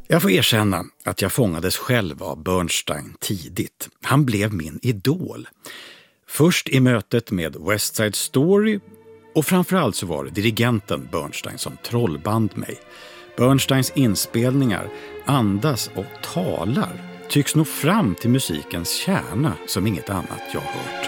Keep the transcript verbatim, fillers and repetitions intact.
Jag får erkänna att jag fångades själv av Bernstein tidigt. Han blev min idol. Först i mötet med West Side Story, och framförallt så var det dirigenten Bernstein som trollband mig. Bernsteins inspelningar andas och talar, tycks nå fram till musikens kärna som inget annat jag hört.